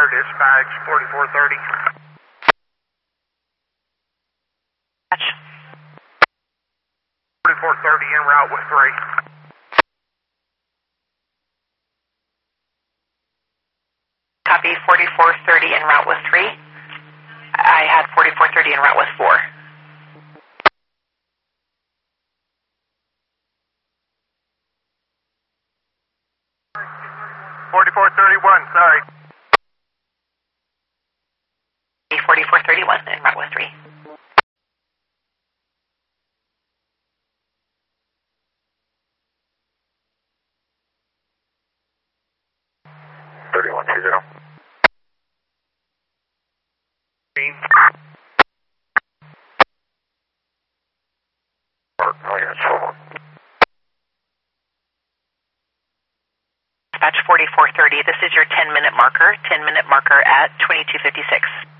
dispatch 4430. Dispatch. 4430 en route with 3. Copy 4430 en route with 3. I had 4430 en route with 4. 4431, sorry. 4431 en route with 3. Dispatch 4430, this is your 10-minute marker, 10-minute marker at 2256.